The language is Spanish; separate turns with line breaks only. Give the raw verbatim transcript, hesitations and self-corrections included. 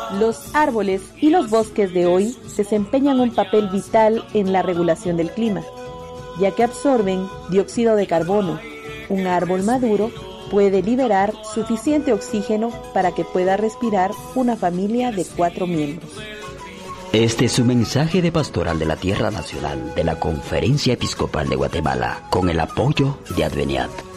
Los árboles y los bosques de hoy desempeñan un papel vital en la regulación del clima, ya que absorben dióxido de carbono. Un árbol maduro puede liberar suficiente oxígeno para que pueda respirar una familia de cuatro miembros.
Este es un mensaje de Pastoral de la Tierra Nacional de la Conferencia Episcopal de Guatemala, con el apoyo de Adveniat.